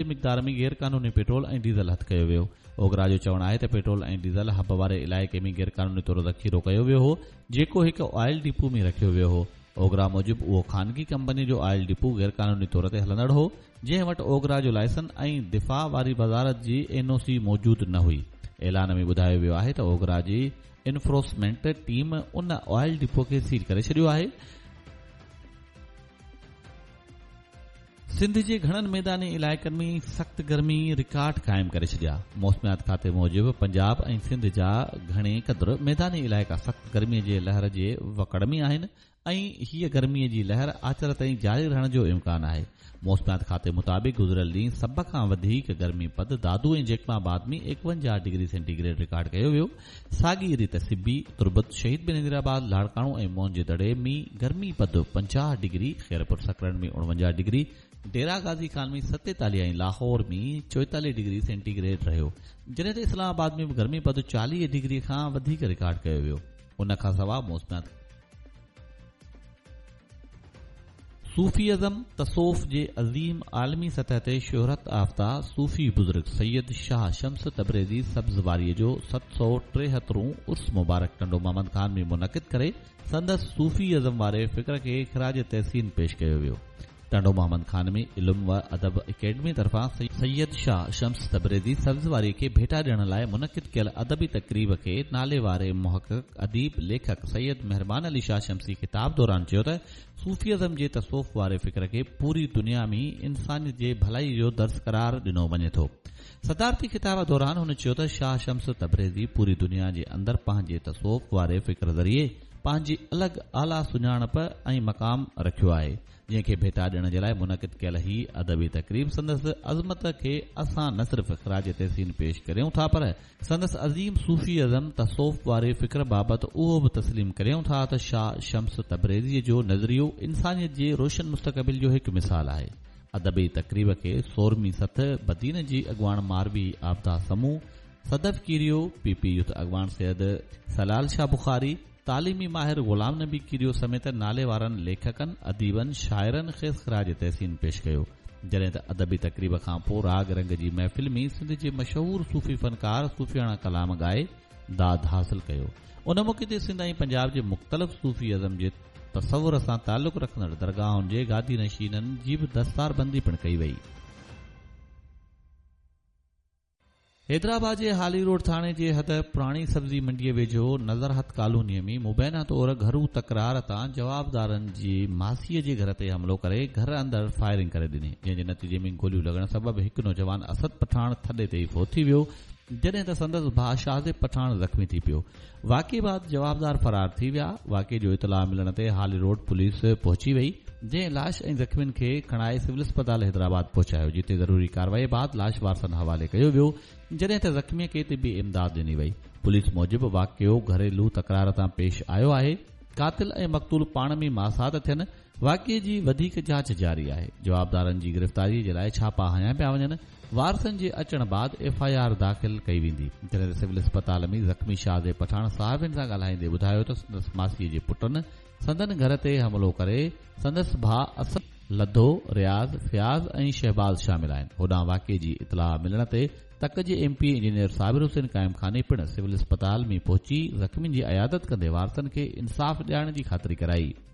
मिक़दार में गैर क़ानूनी पेट्रोल ऐं डीज़ल हथ कयो वियो। ओगरा जो चवणु आहे त पेट्रोल ऐं डीज़ल हब वारे इलाइक़े में गैर क़ानूनी तौर ज़ख़ीरो कयो वियो हो, जेको हिकु ऑयल डिपो में रखियो वियो हो। ओगरा मूजिबि उहो ख़ानगी कंपनी जो ऑयल डिपो गैर क़ानूनी तौर ते हलंदड़ हो, जंहिं वटि ओगरा जो लाइसेंस ऐं दिफ़ा वारी वज़ारत जी एनओसी मौजूदु न हुई। ऐलान में ॿुधायो वियो आहे त ओगरा जी इन्फोर्समेंट टीम उन ऑयल डिपो खे सील करे छॾियो आहे। सिंध जे घणनि मैदानी इलाइक़नि में सख़्त गर्मी रिकॉर्ड क़ाइमु करे छॾिया। मौसमियात खाते मूजिबि पंजाब ऐं सिंध जा घणे क़दुरु मैदानी इलाइक़ा सख़्त गर्मीअ जे लहर जे वकड़ में आहिनि ऐं हीअ गर्मीअ जी लहर आचर ताईं जारी रहण जो इम्कान आहे। मौसमियात खाते मुताबिक़ गुज़िरियल ॾींहुं सभ खां वधीक गर्मी पद दादू ऐं जैकमाबाद में 51 डिग्री सेंटीग्रेड रिकॉर्ड कयो वियो। साॻी रीति सिब्बी, तुर्बत, शहीद बिन लाड़काणो ऐं मोहन जे दड़े में गर्मी पद 50 डिग्री, खैरपुर सकरन में 49 डिग्री, डेरा गाज़ी खान में 47 ऐं लाहौर में 44 डिग्री सेंटीग्रेड रहियो, जॾहिं त इस्लामाबाद में गर्मी पद 40 डिग्री खां वधीक रिकॉर्ड कयो वियो। उन खां सवाइ मौसमियात सूफ़ीअज़म तसोफ़ जे अज़ीम आलमी सतह ते शोहरत याफ़्ता सूफ़ी बुज़ुर्ग सैयद शाह शम्स तबरेज़ी सब्ज़वारीअ जो 773 उर्स मुबारक टंडो मोहम्मद खान में मुनक़िद करे संदसि सूफ़ीअज़म वारे फ़िक्र खे ख़िराज तहसीन पेश कयो वियो। टंडो मोहम्मद खान में इल्म व अदब अकेडमी तरफ़ां सैयद शाह शम्स तबरेज़ी सब्ज़वारी खे भेटा ॾियण लाइ मुनक़िद कयल अदबी तक़रीब खे नाले वारे मुहक़क़ अदीब लेखक सैयद मेहरबान अली शाह शम्सी ख़िताब दौरान चयो त सूफ़ीअज़म जे तसोफ़ वारे फ़िक्र खे पूरी दुनिया में इंसानियत जे भलाई जो दर्स करार ॾिनो वञे थो। सदारती ख़िताब दौरान हुन चयो त शाह शम्स तबरेज़ी पूरी दुनिया जे अंदरि पंहिंजे तसोफ़ वारे फ़िक्र ज़रिए पंहिंजी अलॻि आला सुञाणप ऐं मक़ाम रखियो आहे, जंहिंखे भेटा ॾियण जे लाइ मुनक़िद कयल ही अदबी तक़रीब संदसि अज़मत खे असां न सिर्फ़ ख़िराज तहसीन पेश करियूं था, पर संदसि अज़ीम सूफ़ीअज़म तसोफ़ वारे फ़िक्र बाबति उहो बि तस्लीम करियूं था त शाह शम्स तबरेज़ीअ जो नज़रियो इंसानियत जे रोशन मुस्तक़बिल जो हिकु मिसाल आहे। अदबी तक़रीब खे 16वीं सथ बदीन जी अॻवान मारवी आबदा समूह, सदफ कीरियो, पीपी यूथ अॻवान सैयद सलाल शाह बुखारी, तालीमी माहिर गुलाम नबी कीरियो समेत नाले वारनि लेखकनि, अदीबनि, शाइरनि खे ख़िराज तहसीन पेश कयो। जॾहिं त अदबी तक़रीब खां पोइ राग रंग जी महफ़िल में सिंध जे मशहूर सूफ़ी फनकार सूफ़ियाणा कलाम ॻाए दाद हासिल कयो। उन मौक़े ते सिंध ऐं पंजाब जे मुख़्तलिफ़ सूफ़ीअज़म जे तसवुर सां ताल्लुक़ रखंदड़ दरगाहुनि जे गादी नशीननि जी बि दस्तारबंदी पिणु कई वई। हैदराबाद जे हाली रोड थाणे जे हद पुराणी सब्ज़ी मंडीअ वेझो नज़रहत कॉलोनीअ में मुबैना तौर घरू तकरार तां जवाबदारनि जी मासीअ जे घर ते हमिलो करे घर अंदरि फायरिंग करे ॾिनी, जंहिं जे नतीजे में गोलियूं लॻण सबबि हिकु नौजवान असद पठाण थॾे ते ई फोत थी वियो, जॾहिं त संदसि भाउ शाहज़ेब पठाण ज़ख़्मी थी पियो। वाक़े बाद जवाबदार फरार थी विया। वाक़े जो इतला मिलण ते हाली रोड पुलिस पहुची वई, जंहिं लाश ऐं ज़ख़्मियुनि खे खणाए सिविल अस्पताल हैदराबाद पहुचायो, जिते ज़रूरी कार्रवाई बाद लाश वारसनि हवाले कयो वियो, जॾहिं त ज़ख़्मीअ खे तिबी इमदाद ॾिनी वई। पुलिस मूजिबि वाक़ियो घरेलू तकरार तां पेश आयो आहे। कातिल ऐं मक़तूल पाण में मासात थियनि। वाक़िए जी वधीक जांच जारी आहे। जवाबदारनि जी गिरफ़्तारी जे लाइ छापा हया पिया वञनि। वारसनि जे अचण बाद एफआईआर दाख़िल कई वेंदी। जॾहिं सिविल अस्पताल में ज़ख़्मी शाहज़ेब पठाण साहिबनि सां ॻाल्हाईंदे ॿुधायो त संदसि मासीअ जे पुटनि संदन घर ते हमलो करे संदसि भाउ असद, लधो, रियाज़, फयाज़ ऐं शहबाज़ शामिल आहिनि। होॾां वाक़िए जी इतला मिलण ते तक जे एमपी इंजीनियर साबिर हुसैन क़ाइम खाने पिणु सिविल अस्पताल में पहुची ज़ख़्मियुनि जी अयादत कंदे वारसनि खे इंसाफ़ ॾियारण जी ख़ातिरी कराई।